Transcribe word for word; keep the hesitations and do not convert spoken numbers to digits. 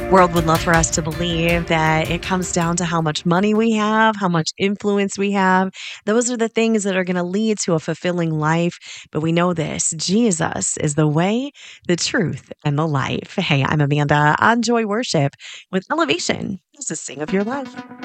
world would love for us to believe that it comes down to how much money we have, how much influence we have. Those are the things that are going to lead to a fulfilling life. But we know this: Jesus is the way, the truth, and the life. Hey, I'm Amanda. On Joy Worship with Elevation. This is Sing of Your Life.